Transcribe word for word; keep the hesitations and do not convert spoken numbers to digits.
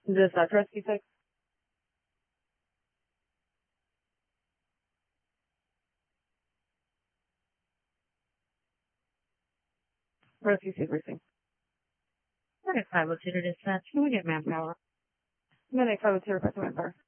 Dispatch Rescue six. Rescue six Racing. Medic five oh two to dispatch. Can we get manpower? Medic five oh two request manpower.